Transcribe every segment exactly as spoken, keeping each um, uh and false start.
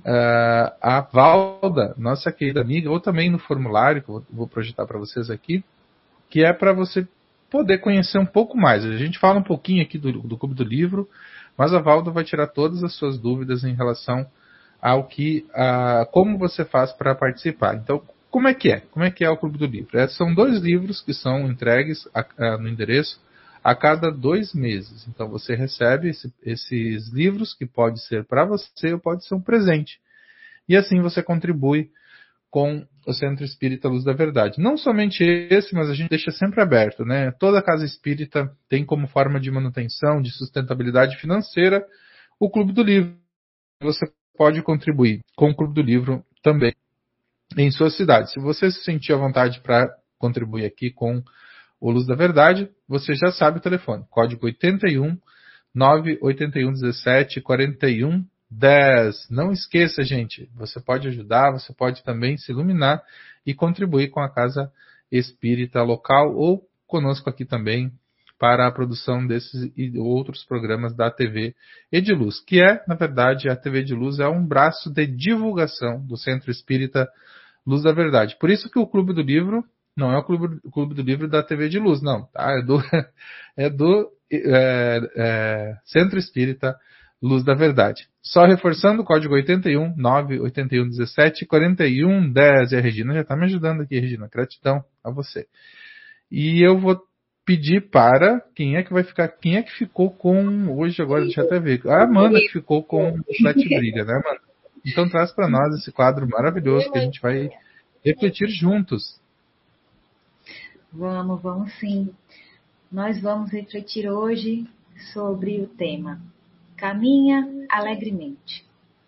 Uh, a Valda, nossa querida amiga, ou também no formulário, que eu vou projetar para vocês aqui, que é para você poder conhecer um pouco mais. A gente fala um pouquinho aqui do, do Clube do Livro, mas a Valda vai tirar todas as suas dúvidas em relação ao que, a, como você faz para participar. Então, como é que é? Como é que é o Clube do Livro? É, são dois livros que são entregues a, a, no endereço a cada dois meses. Então você recebe esse, esses livros, que pode ser para você ou pode ser um presente. E assim você contribui com o Centro Espírita Luz da Verdade. Não somente esse, mas a gente deixa sempre aberto, né? Toda casa espírita tem como forma de manutenção, de sustentabilidade financeira, o Clube do Livro. Você pode contribuir com o Clube do Livro também em sua cidade. Se você se sentir à vontade para contribuir aqui com o Luz da Verdade, você já sabe o telefone. Código oitenta e um, nove oito um um sete, quatro um um zero. Não esqueça, gente, você pode ajudar, você pode também se iluminar e contribuir com a Casa Espírita local ou conosco aqui também para a produção desses e outros programas da T V Ediluz, que é, na verdade, a T V Ediluz é um braço de divulgação do Centro Espírita Luz da Verdade. Por isso que o Clube do Livro não é o Clube, o Clube do Livro da T V de Luz, não, tá? É do, é do é, é, Centro Espírita Luz da Verdade. Só reforçando o código oitenta e um, nove oito um um sete, quatro um um zero. E a Regina já está me ajudando aqui, Regina. Gratidão a você. E eu vou pedir para quem é que vai ficar, quem é que ficou com hoje agora, deixa eu até ver. A Amanda que ficou com o Flat Brilha, né, Amanda? Então traz para nós esse quadro maravilhoso que a gente vai refletir juntos. Vamos, vamos sim. Nós vamos refletir hoje sobre o tema Caminha alegremente.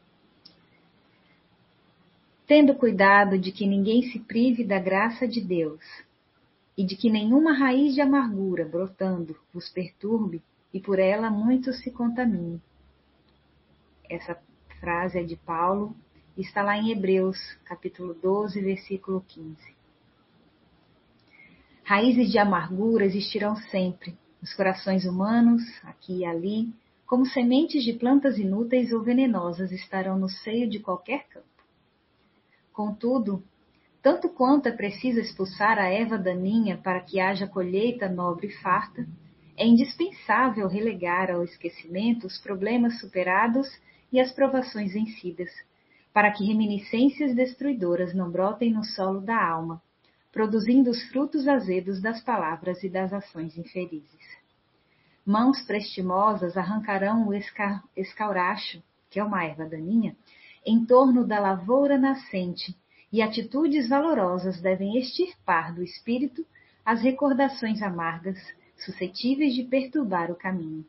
Tendo cuidado de que ninguém se prive da graça de Deus e de que nenhuma raiz de amargura brotando vos perturbe e por ela muitos se contaminem. Essa frase é de Paulo e está lá em Hebreus, capítulo doze, versículo quinze. Raízes de amargura existirão sempre nos corações humanos, aqui e ali, como sementes de plantas inúteis ou venenosas estarão no seio de qualquer campo. Contudo, tanto quanto é preciso expulsar a erva daninha para que haja colheita nobre e farta, é indispensável relegar ao esquecimento os problemas superados e as provações vencidas, para que reminiscências destruidoras não brotem no solo da alma, produzindo os frutos azedos das palavras e das ações infelizes. Mãos prestimosas arrancarão o esca- escauracho, que é uma erva daninha, em torno da lavoura nascente, e atitudes valorosas devem extirpar do espírito as recordações amargas, suscetíveis de perturbar o caminho.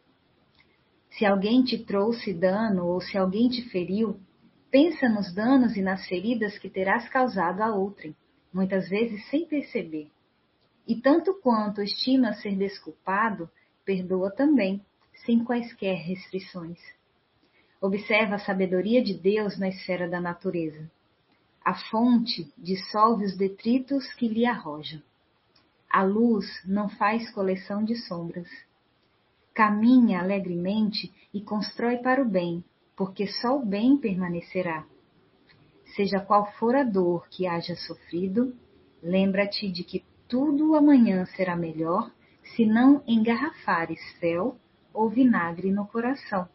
Se alguém te trouxe dano ou se alguém te feriu, pensa nos danos e nas feridas que terás causado a outrem, muitas vezes sem perceber. E tanto quanto estima ser desculpado, perdoa também, sem quaisquer restrições. Observa a sabedoria de Deus na esfera da natureza. A fonte dissolve os detritos que lhe arrojam. A luz não faz coleção de sombras. Caminha alegremente e constrói para o bem, porque só o bem permanecerá. Seja qual for a dor que haja sofrido, lembra-te de que tudo amanhã será melhor se não engarrafares fel ou vinagre no coração.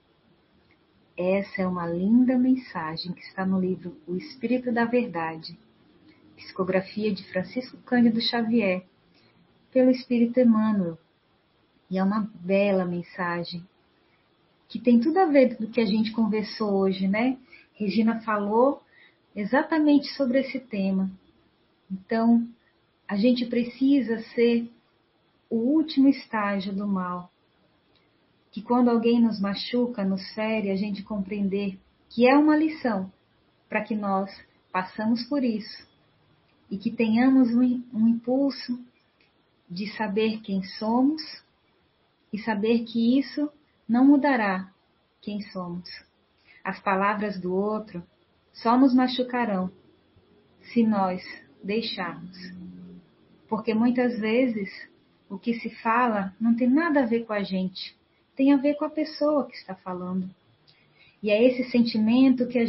Essa é uma linda mensagem que está no livro O Espírito da Verdade, psicografia de Francisco Cândido Xavier, pelo Espírito Emmanuel. E é uma bela mensagem, que tem tudo a ver com o que a gente conversou hoje, né? Regina falou exatamente sobre esse tema. Então, a gente precisa ser o último estágio do mal. Que quando alguém nos machuca, nos fere, a gente compreender que é uma lição para que nós passamos por isso e que tenhamos um, um impulso de saber quem somos e saber que isso não mudará quem somos. As palavras do outro só nos machucarão se nós deixarmos. Porque muitas vezes o que se fala não tem nada a ver com a gente, tem a ver com a pessoa que está falando. E é esse sentimento que a